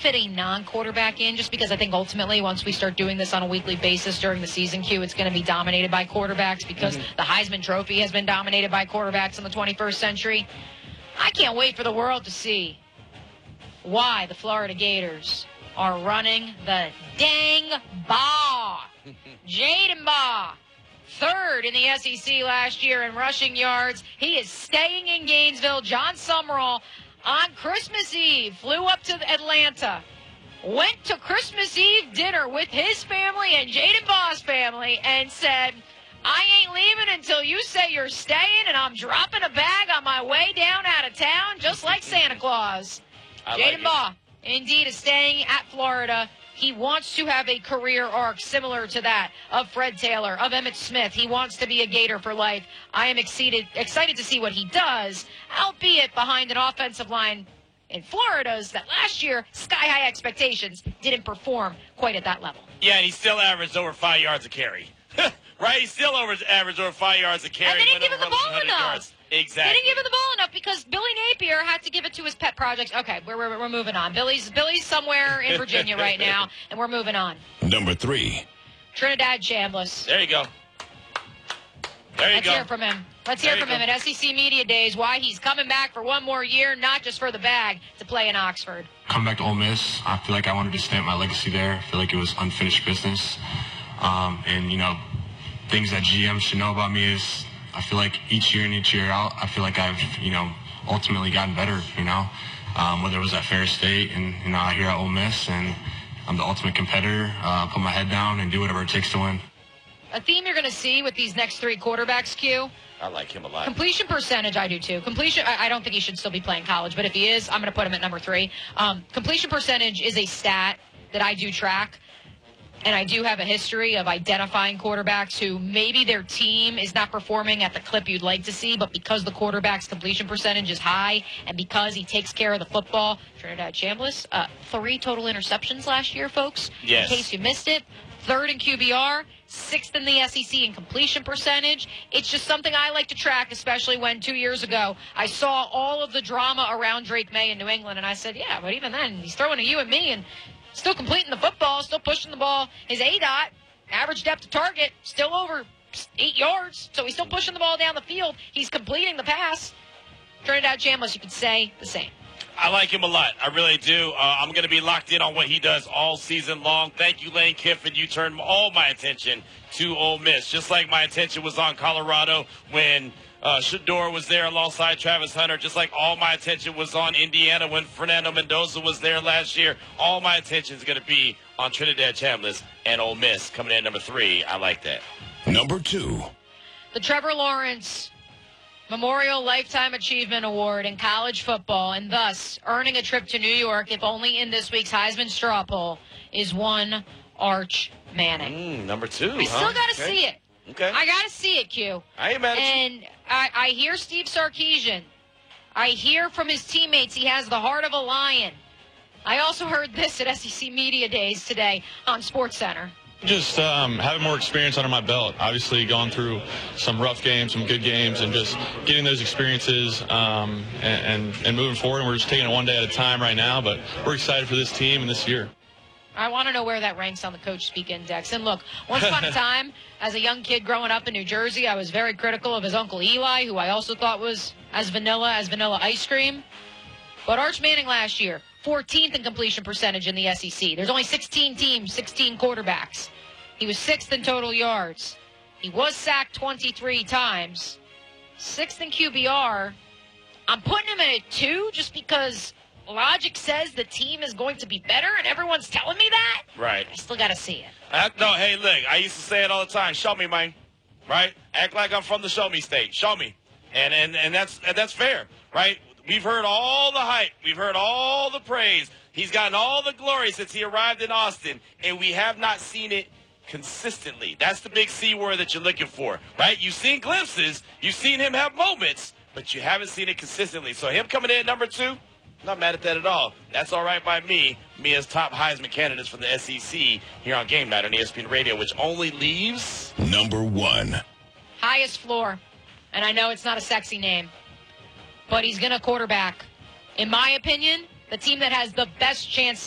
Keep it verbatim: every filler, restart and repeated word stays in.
fit a non-quarterback in, just because I think ultimately once we start doing this on a weekly basis during the season, Q, it's going to be dominated by quarterbacks because mm-hmm. the Heisman Trophy has been dominated by quarterbacks in the twenty-first century. I can't wait for the world to see why the Florida Gators are running the dang ball. Jaden Baugh, third in the S E C last year in rushing yards. He is staying in Gainesville. John Summerall on Christmas Eve flew up to Atlanta, went to Christmas Eve dinner with his family and Jaden Baugh's family, and said, I ain't leaving until you say you're staying, and I'm dropping a bag on my way down out of town, just like Santa Claus. Jaden like Baugh, indeed, is staying at Florida. He wants to have a career arc similar to that of Fred Taylor, of Emmitt Smith. He wants to be a Gator for life. I am excited, excited to see what he does, albeit behind an offensive line in Florida's that last year, sky-high expectations, didn't perform quite at that level. Yeah, and he still averaged over five yards a carry. Right? He still over averaged over five yards a carry. And they didn't give him the ball enough. Yards. Exactly. They didn't give him the ball enough because Billy Napier had to give it to his pet projects. Okay, we're, we're, we're moving on. Billy's Billy's somewhere in Virginia right now, and we're moving on. Number three. Trinidad Chambliss. There you go. There you Let's go. hear from him. Let's hear There from him at S E C Media Days why he's coming back for one more year, not just for the bag, to play in Oxford. Come back to Ole Miss. I feel like I wanted to stamp my legacy there. I feel like it was unfinished business. Um, and, you know, things that G M should know about me is I feel like each year and each year out, I feel like I've, you know, ultimately gotten better, you know, um, whether it was at Ferris State and, you know, here at Ole Miss, and I'm the ultimate competitor, uh, put my head down and do whatever it takes to win. A theme you're going to see with these next three quarterbacks, Q. I like him a lot. Completion percentage, I do too. Completion, I, I don't think he should still be playing college, but if he is, I'm going to put him at number three. Um, completion percentage is a stat that I do track. And I do have a history of identifying quarterbacks who maybe their team is not performing at the clip you'd like to see, but because the quarterback's completion percentage is high and because he takes care of the football, Trinidad Chambliss, uh, three total interceptions last year, folks. Yes. In case you missed it. Third in Q B R, sixth in the S E C in completion percentage. It's just something I like to track, especially when two years ago I saw all of the drama around Drake May in New England, and I said, yeah, but even then, he's throwing to you and me, and still completing the football, still pushing the ball. His A DOT, average depth of target, still over eight yards. So he's still pushing the ball down the field. He's completing the pass. Trinidad Chambliss, you could say the same. I like him a lot. I really do. Uh, I'm going to be locked in on what he does all season long. Thank you, Lane Kiffin. You turned all my attention to Ole Miss, just like my attention was on Colorado when Uh, Shador was there alongside Travis Hunter, just like all my attention was on Indiana when Fernando Mendoza was there last year. All my attention is going to be on Trinidad Chambliss and Ole Miss coming in at number three. I like that. Number two. The Trevor Lawrence Memorial Lifetime Achievement Award in college football, and thus earning a trip to New York, if only in this week's Heisman straw poll, is one Arch Manning. Mm, number two, I huh? still got to Okay. see it. Okay. I got to see it, Q. I ain't mad at you. And I, I hear Steve Sarkisian. I hear from his teammates he has the heart of a lion. I also heard this at S E C Media Days today on SportsCenter. Just um, having more experience under my belt. Obviously, gone through some rough games, some good games, and just getting those experiences um, and, and, and moving forward. And we're just taking it one day at a time right now, but we're excited for this team and this year. I want to know where that ranks on the Coach Speak Index. And look, once upon a time, as a young kid growing up in New Jersey, I was very critical of his Uncle Eli, who I also thought was as vanilla as vanilla ice cream. But Arch Manning last year, fourteenth in completion percentage in the S E C. There's only sixteen teams, sixteen quarterbacks. He was sixth in total yards. He was sacked twenty-three times. Sixth in Q B R. I'm putting him at a two just because logic says the team is going to be better, and everyone's telling me that. Right. I still got to see it. I, no, hey, look, I used to say it all the time. Show me, man. Right? Act like I'm from the show me state. Show me. And and, and that's and that's fair, right? We've heard all the hype. We've heard all the praise. He's gotten all the glory since he arrived in Austin, and we have not seen it consistently. That's the big C word that you're looking for, right? You've seen glimpses. You've seen him have moments, but you haven't seen it consistently. So him coming in at number two, not mad at that at all. That's all right by me. Me as top Heisman candidates from the S E C here on Game Night on E S P N Radio, which only leaves number one. Highest floor. And I know it's not a sexy name, but he's going to quarterback, in my opinion, the team that has the best chance